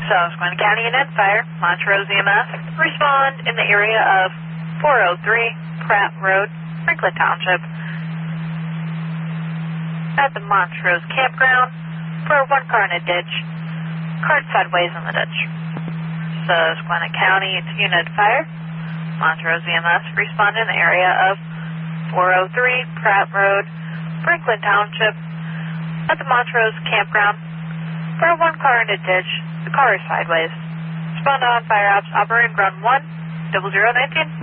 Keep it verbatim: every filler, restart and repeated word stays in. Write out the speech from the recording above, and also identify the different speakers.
Speaker 1: Susquehanna County Unit Fire, Montrose E M S, respond in the area of four oh three Pratt Road, Franklin Township, at the Montrose Campground for one car in a ditch, car sideways in the ditch. Susquehanna County Unit Fire, Montrose E M S, respond in the area of four oh three Pratt Road, Franklin Township, at the Montrose Campground for one car in a ditch, the car is sideways. Respond on fire ops operating ground one, double zero nineteen.